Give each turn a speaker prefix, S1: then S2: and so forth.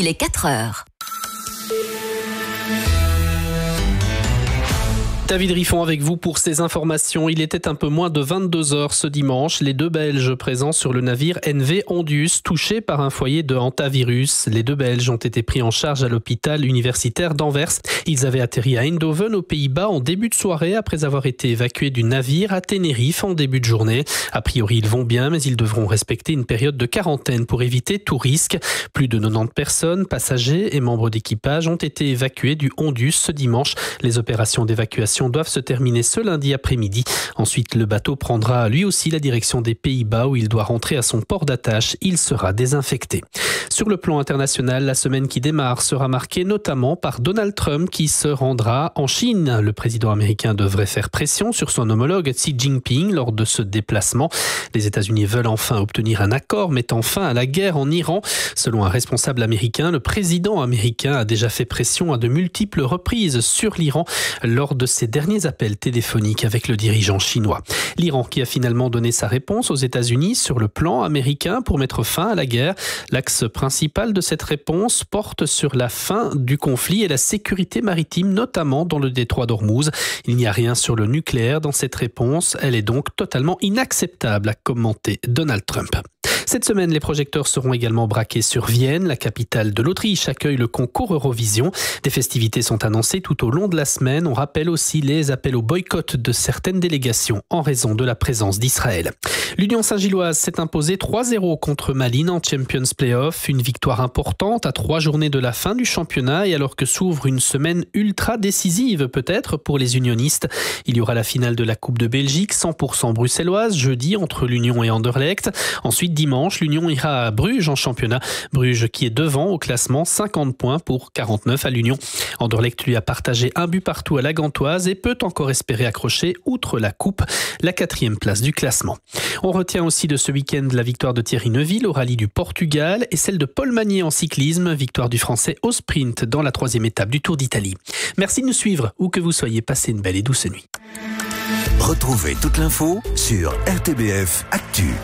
S1: il est 4 heures.
S2: David Riffon avec vous pour ces informations. Il était un peu moins de 22h ce dimanche. Les deux Belges présents sur le navire NV Ondius, touchés par un foyer de hantavirus. Les deux Belges ont été pris en charge à l'hôpital universitaire d'Anvers. Ils avaient atterri à Eindhoven, aux Pays-Bas, en début de soirée après avoir été évacués du navire à Tenerife en début de journée. A priori, ils vont bien, mais ils devront respecter une période de quarantaine pour éviter tout risque. Plus de 90 personnes, passagers et membres d'équipage ont été évacués du Ondius ce dimanche. Les opérations d'évacuation doivent se terminer ce lundi après-midi. Ensuite, le bateau prendra lui aussi la direction des Pays-Bas où il doit rentrer à son port d'attache. Il sera désinfecté. Sur le plan international, la semaine qui démarre sera marquée notamment par Donald Trump qui se rendra en Chine. Le président américain devrait faire pression sur son homologue Xi Jinping lors de ce déplacement. Les États-Unis veulent enfin obtenir un accord mettant fin à la guerre en Iran. Selon un responsable américain, le président américain a déjà fait pression à de multiples reprises sur l'Iran lors de ses derniers appels téléphoniques avec le dirigeant chinois. L'Iran qui a finalement donné sa réponse aux États-Unis sur le plan américain pour mettre fin à la guerre. L'axe principal de cette réponse porte sur la fin du conflit et la sécurité maritime, notamment dans le détroit d'Ormuz. Il n'y a rien sur le nucléaire dans cette réponse. Elle est donc totalement inacceptable, a commenté Donald Trump. Cette semaine, les projecteurs seront également braqués sur Vienne. La capitale de l'Autriche accueille le concours Eurovision. Des festivités sont annoncées tout au long de la semaine. On rappelle aussi les appels au boycott de certaines délégations en raison de la présence d'Israël. L'Union Saint-Gilloise s'est imposée 3-0 contre Malines en Champions Playoff. Une victoire importante à 3 journées de la fin du championnat et alors que s'ouvre une semaine ultra décisive peut-être pour les unionistes. Il y aura la finale de la Coupe de Belgique 100% bruxelloise jeudi entre l'Union et Anderlecht. Ensuite dimanche, l'Union ira à Bruges en championnat. Bruges qui est devant au classement, 50 points pour 49 à l'Union. Anderlecht lui a partagé un but partout à la Gantoise et peut encore espérer accrocher, outre la coupe, la 4e place du classement. On retient aussi de ce week-end la victoire de Thierry Neuville au rallye du Portugal et celle de Paul Magnier en cyclisme, victoire du Français au sprint dans la 3e étape du Tour d'Italie. Merci de nous suivre, où que vous soyez, passez une belle et douce nuit.
S3: Retrouvez toute l'info sur RTBF Actu.